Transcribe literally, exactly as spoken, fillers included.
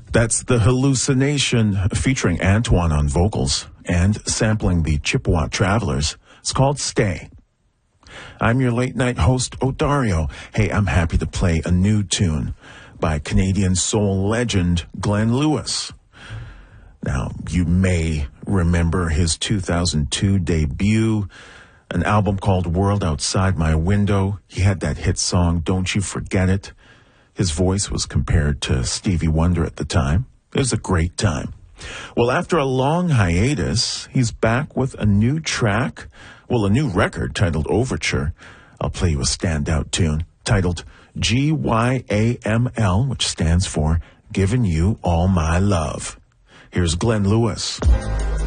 That's The Hallucination, featuring Antoine on vocals and sampling the Chippewa Travelers. It's called Stay. I'm your late-night host, Odario. Hey, I'm happy to play a new tune by Canadian soul legend Glenn Lewis. Now, you may remember his two thousand two debut, an album called World Outside My Window. He had that hit song, Don't You Forget It. His voice was compared to Stevie Wonder at the time. It was a great time. Well, after a long hiatus, he's back with a new track, well, a new record titled Overture. I'll play you a standout tune titled G Y A M L, which stands for Giving You All My Love. Here's Glenn Lewis.